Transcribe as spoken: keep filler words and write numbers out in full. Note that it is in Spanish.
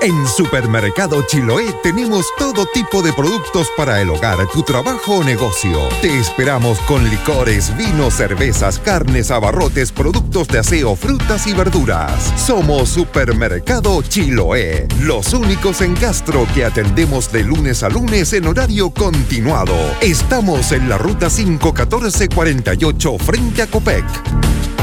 En Supermercado Chiloé tenemos todo tipo de productos para el hogar, tu trabajo o negocio. Te esperamos con licores, vinos, cervezas, carnes, abarrotes, productos de aseo, frutas y verduras. Somos Supermercado Chiloé, los únicos en Castro que atendemos de lunes a lunes en horario continuado. Estamos en la ruta cinco catorce cuarenta y ocho frente a Copec.